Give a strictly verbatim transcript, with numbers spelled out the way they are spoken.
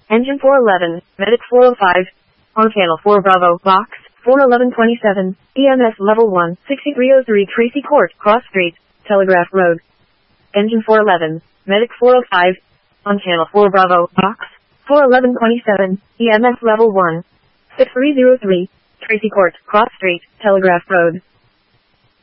Engine four eleven, Medic four oh five, on channel four Bravo, box, four eleven twenty-seven, E M S level one, sixty-three oh three Tracy Court, Cross Street, Telegraph Road. Engine four eleven, Medic four oh five, on channel four Bravo, box, four eleven twenty-seven, E M S level one, sixty-three oh three, Tracy Court, Cross Street, Telegraph Road.